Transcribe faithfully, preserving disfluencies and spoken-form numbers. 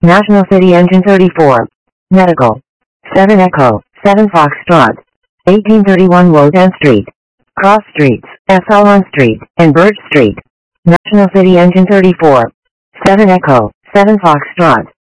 National City Engine thirty-four. Medical. seven Echo, seven Foxtrot. eighteen thirty-one Woden Street. Cross Streets, Essalon Street, and Birch Street. National City Engine thirty-four. seven Echo, seven Foxtrot.